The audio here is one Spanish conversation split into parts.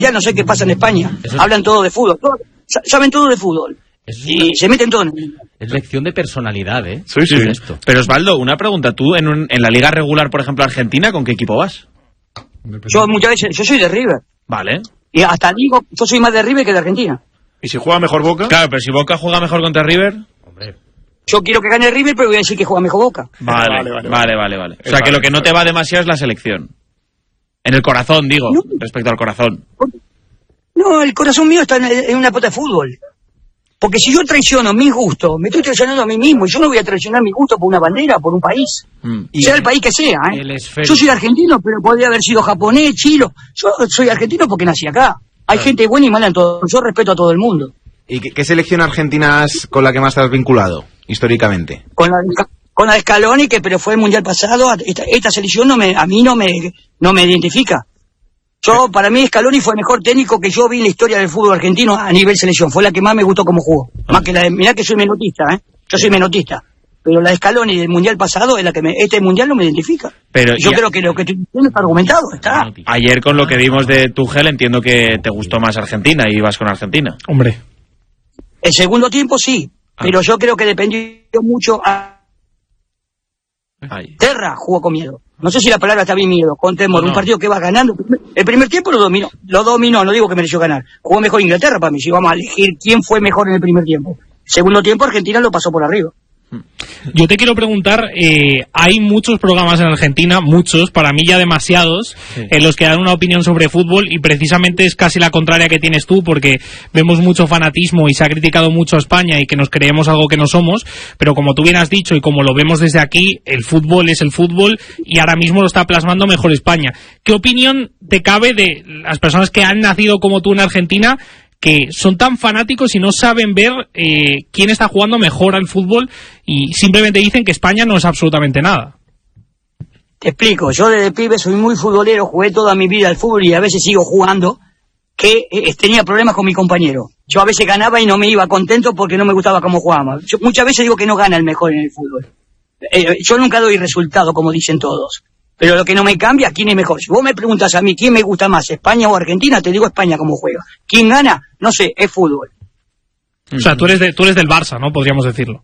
ya no sé qué pasa en España. Hablan todo de fútbol, saben todo de fútbol. Y se meten todo en el... Es lección de personalidad, ¿eh? Sí. Esto. Pero Osvaldo, una pregunta. Tú en la liga regular, por ejemplo, Argentina, ¿con qué equipo vas? Yo muchas veces, yo soy de River. Vale. Y hasta digo, yo soy más de River que de Argentina. ¿Y si juega mejor Boca? Claro, pero si Boca juega mejor contra River... Yo quiero que gane River, pero voy a decir que juega mejor Boca. Vale. O sea, que lo que no te va demasiado es la selección. En el corazón, digo, respecto al corazón. No, el corazón mío está en una pota de fútbol. Porque si yo traiciono mis gustos, me estoy traicionando a mí mismo. Y yo no voy a traicionar mi gusto por una bandera, por un país. Sea el país que sea, ¿eh? Yo soy argentino, pero podría haber sido japonés, chino. Yo soy argentino porque nací acá. Hay gente buena y mala en todo. Yo respeto a todo el mundo. ¿Y qué selección argentina es con la que más te has vinculado, históricamente? Con la de Scaloni, pero fue el mundial pasado. Esta selección a mí no me identifica. Para mí Scaloni fue el mejor técnico que yo vi en la historia del fútbol argentino a nivel selección. Fue la que más me gustó cómo jugó. Más que la de... Mirá que soy menotista, ¿eh? Yo soy menotista. Pero la de Scaloni del mundial pasado es la que este mundial no me identifica. Pero yo creo que lo que estoy diciendo está argumentado, está. Ayer con lo que vimos de Tuchel entiendo que te gustó más Argentina y vas con Argentina. Hombre. El segundo tiempo sí, pero yo creo que dependió mucho Terra jugó con miedo. No sé si la palabra está bien, miedo, con temor. Un partido que va ganando. El primer tiempo lo dominó, no digo que mereció ganar. Jugó mejor Inglaterra para mí, si vamos a elegir quién fue mejor en el primer tiempo. Segundo tiempo Argentina lo pasó por arriba. Yo te quiero preguntar, hay muchos programas en Argentina, muchos, para mí ya demasiados, en los que dan una opinión sobre fútbol y precisamente es casi la contraria que tienes tú, porque vemos mucho fanatismo y se ha criticado mucho a España y que nos creemos algo que no somos, pero como tú bien has dicho y como lo vemos desde aquí, el fútbol es el fútbol y ahora mismo lo está plasmando mejor España. ¿Qué opinión te cabe de las personas que han nacido como tú en Argentina, que son tan fanáticos y no saben ver quién está jugando mejor al fútbol y simplemente dicen que España no es absolutamente nada? Te explico, yo desde pibe soy muy futbolero, jugué toda mi vida al fútbol y a veces sigo jugando, que tenía problemas con mi compañero. Yo a veces ganaba y no me iba contento porque no me gustaba cómo jugábamos. Yo muchas veces digo que no gana el mejor en el fútbol. Yo nunca doy resultado, como dicen todos. Pero lo que no me cambia, ¿quién es mejor? Si vos me preguntas a mí, ¿quién me gusta más, España o Argentina? Te digo España como juega. ¿Quién gana? No sé, es fútbol. O sea, tú eres del Barça, ¿no? Podríamos decirlo.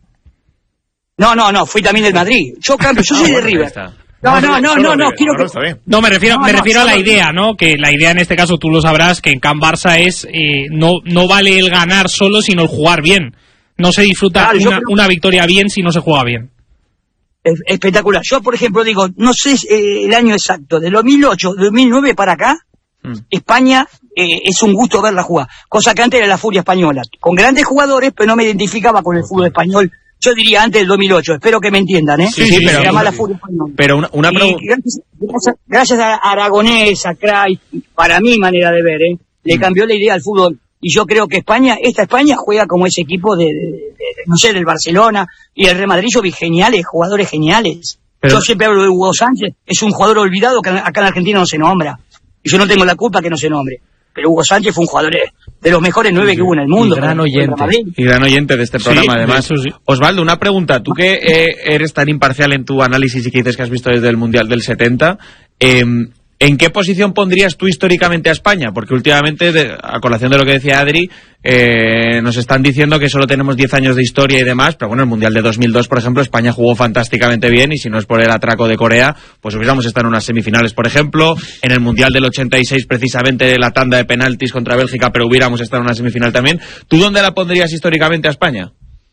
No, fui también del Madrid. Yo cambio, yo soy de River. No, quiero que... No, me refiero a la idea, ¿no? Que la idea en este caso, tú lo sabrás, que en Can Barça es, no vale el ganar solo, sino el jugar bien. No se disfruta una victoria bien si no se juega bien. Espectacular. Yo, por ejemplo, digo, no sé el año exacto, de 2008, 2009 para acá, España es un gusto verla jugar, cosa que antes era la furia española, con grandes jugadores, pero no me identificaba con el fútbol español. Yo diría antes del 2008, espero que me entiendan, ¿eh? Sí, pero se llama la furia española. Pero una pregunta. Gracias a Aragonés, a Cray, para mi manera de ver, le cambió la idea al fútbol. Y yo creo que esta España juega como ese equipo no sé, del Barcelona y el Real Madrid. Yo vi jugadores geniales. Yo siempre hablo de Hugo Sánchez, es un jugador olvidado que acá en Argentina no se nombra. Y yo no tengo la culpa que no se nombre. Pero Hugo Sánchez fue un jugador de los mejores 9 que hubo en el mundo. Y gran oyente de este programa, además. Sí. Osvaldo, una pregunta. Tú que eres tan imparcial en tu análisis y que dices que has visto desde el Mundial del 70, ¿en qué posición pondrías tú históricamente a España? Porque últimamente, a colación de lo que decía Adri, nos están diciendo que solo tenemos 10 años de historia y demás, pero bueno, el Mundial de 2002, por ejemplo, España jugó fantásticamente bien y si no es por el atraco de Corea, pues hubiéramos estado en unas semifinales, por ejemplo, en el Mundial del 86 precisamente la tanda de penaltis contra Bélgica, pero hubiéramos estado en una semifinal también. ¿Tú dónde la pondrías históricamente a España?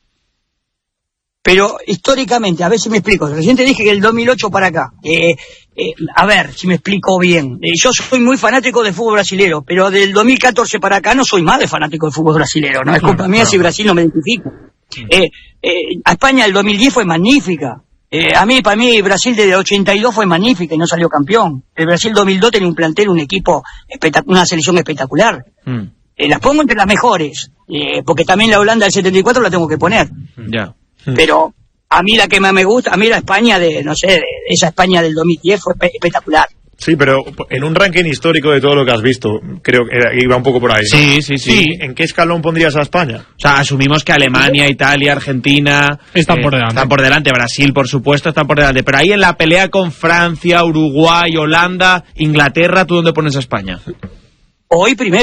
Pero históricamente, a ver si me explico. Recién te dije que el 2008 para acá. A ver si me explico bien. Yo soy muy fanático del fútbol brasilero, pero del 2014 para acá no soy más de fanático del fútbol brasilero. No es culpa mía si Brasil no me identifica. A España el 2010 fue magnífica. Para mí Brasil desde el 82 fue magnífica y no salió campeón. El Brasil 2002 tenía un plantel, un equipo, una selección espectacular. Las pongo entre las mejores, porque también la Holanda del 74 la tengo que poner. Ya. Pero a mí la que más me gusta, a mí la España esa España del 2010 fue espectacular. Sí, pero en un ranking histórico de todo lo que has visto, creo que iba un poco por ahí, ¿no? Sí. ¿En qué escalón pondrías a España? O sea, asumimos que Alemania, Italia, Argentina están por delante. Están por delante, Brasil, por supuesto, están por delante. Pero ahí en la pelea con Francia, Uruguay, Holanda, Inglaterra, ¿tú dónde pones a España? Hoy primero.